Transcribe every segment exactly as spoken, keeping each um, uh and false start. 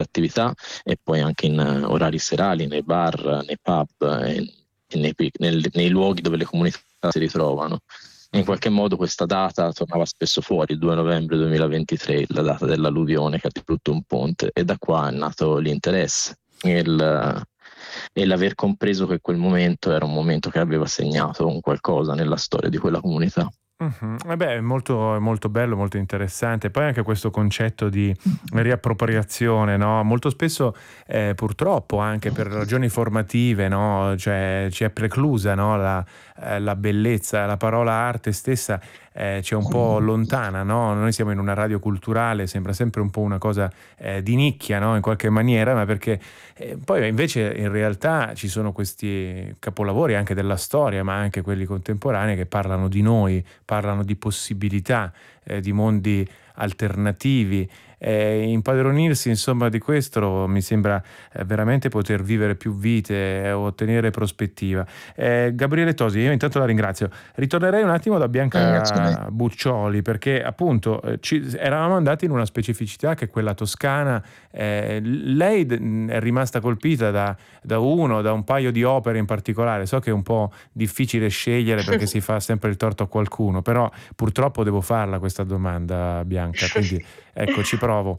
attività, e poi anche in eh, orari serali, nei bar, nei pub e, e nei, pic- nel- nei luoghi dove le comunità si ritrovano. E in qualche modo questa data tornava spesso fuori, il due novembre duemilaventitré, la data dell'alluvione che ha distrutto un ponte, e da qua è nato l'interesse e il- e l'aver compreso che quel momento era un momento che aveva segnato un qualcosa nella storia di quella comunità. Mh-mh. Eh beh, è molto è molto bello, molto interessante. Poi anche questo concetto di riappropriazione, no, molto spesso, ehm, purtroppo anche per ragioni formative, no, cioè ci è preclusa, no, la ehm, la bellezza, la parola arte stessa, ehm, ci è un po' lontana, no, noi siamo in una radio culturale, sembra sempre un po' una cosa, ehm, di nicchia, no, in qualche maniera, ma perché, ehm, poi invece in realtà ci sono questi capolavori anche della storia, ma anche quelli contemporanei che parlano di noi, parlano di possibilità, eh, di mondi alternativi. Eh, impadronirsi insomma di questo mi sembra eh, veramente poter vivere più vite e ottenere prospettiva. Eh, Gabriele Tosi, io intanto la ringrazio. Ritornerei un attimo da Eh, grazie a lei. Bianca Buccioli perché appunto eh, ci, eravamo andati in una specificità che è quella toscana. Eh, lei d- è rimasta colpita da, da uno, da un paio di opere in particolare. So che è un po' difficile scegliere perché si fa sempre il torto a qualcuno, però purtroppo devo farla questa domanda, Bianca, quindi ecco, ci provo.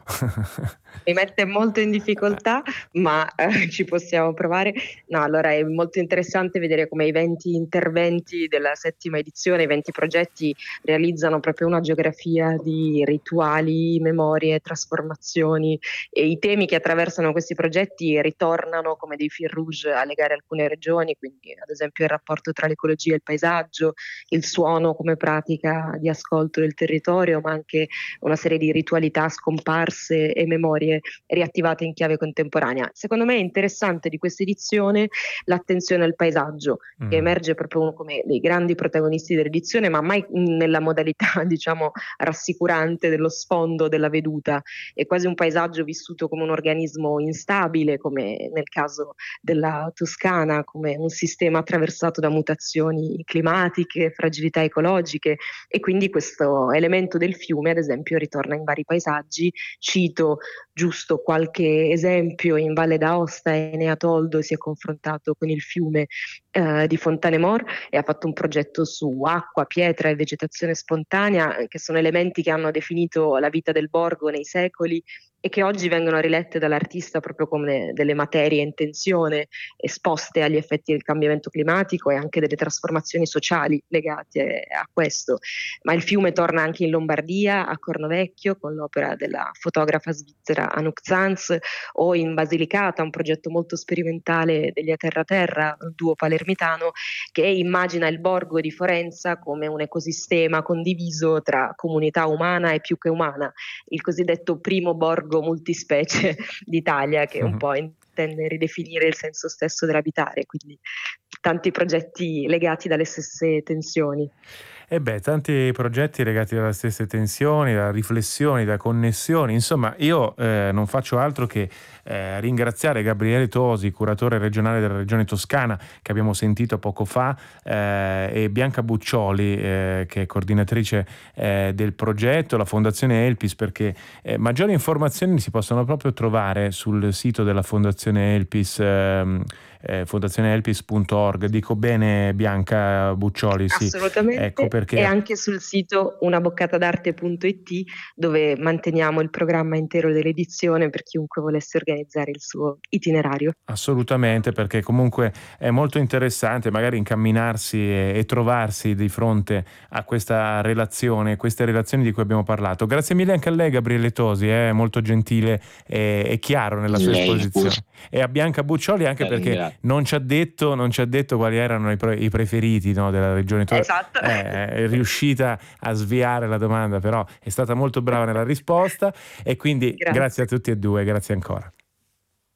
Mi mette molto in difficoltà, ma eh, ci possiamo provare. No, allora è molto interessante vedere come i venti interventi della settima edizione, i venti progetti realizzano proprio una geografia di rituali, memorie, trasformazioni, e i temi che attraversano questi progetti ritornano come dei fil rouge a legare alcune regioni, quindi ad esempio il rapporto tra l'ecologia e il paesaggio, il suono come pratica di ascolto del territorio, ma anche una serie di ritualità scomparse e memorie riattivate in chiave contemporanea. Secondo me è interessante di questa edizione l'attenzione al paesaggio, che Mm. emerge proprio uno come dei grandi protagonisti dell'edizione, ma mai nella modalità, diciamo, rassicurante dello sfondo della veduta. È quasi un paesaggio vissuto come un organismo instabile, come nel caso della Toscana, come un sistema attraversato da mutazioni climatiche, fragilità ecologiche, e quindi questo elemento del fiume, ad esempio, ritorna in vari paesaggi. Cito giusto qualche esempio: in Valle d'Aosta Enea Toldo si è confrontato con il fiume eh, di Fontanemor e ha fatto un progetto su acqua, pietra e vegetazione spontanea, eh, che sono elementi che hanno definito la vita del borgo nei secoli e che oggi vengono rilette dall'artista proprio come delle materie in tensione, esposte agli effetti del cambiamento climatico e anche delle trasformazioni sociali legate a questo. Ma il fiume torna anche in Lombardia, a Cornovecchio, con l'opera della fotografa svizzera Anouk Zanz, o in Basilicata, un progetto molto sperimentale degli A Terra Terra, il duo palermitano, che immagina il borgo di Forenza come un ecosistema condiviso tra comunità umana e più che umana, il cosiddetto primo borgo multispecie d'Italia, che un po' intende ridefinire il senso stesso dell'abitare, quindi tanti progetti legati dalle stesse tensioni. E beh, tanti progetti legati dalle stesse tensioni, da riflessioni, da connessioni. Insomma, io eh, non faccio altro che eh, ringraziare Gabriele Tosi, curatore regionale della regione Toscana, che abbiamo sentito poco fa, eh, e Bianca Buccioli, eh, che è coordinatrice eh, del progetto, la Fondazione Elpis, perché eh, maggiori informazioni si possono proprio trovare sul sito della Fondazione Elpis, ehm, eh, fondazione elpis punto org. Dico bene, Bianca Buccioli? Sì. Assolutamente. Ecco perché... E anche sul sito unaboccatadarte punto it, dove manteniamo il programma intero dell'edizione per chiunque volesse organizzare il suo itinerario. Assolutamente, perché comunque è molto interessante magari incamminarsi e, e trovarsi di fronte a questa relazione, queste relazioni di cui abbiamo parlato. Grazie mille anche a lei, Gabriele Tosi, è eh, molto gentile e, e chiaro nella sua Lei, esposizione. E a Bianca Buccioli anche Eh, perché ringrazio. non ci ha detto, non ci ha detto quali erano i, pre- i preferiti, no, della regione Toscana. Esatto. Eh, è riuscita a sviare la domanda, però è stata molto brava nella risposta, e quindi Grazie. grazie a tutti e due, grazie ancora.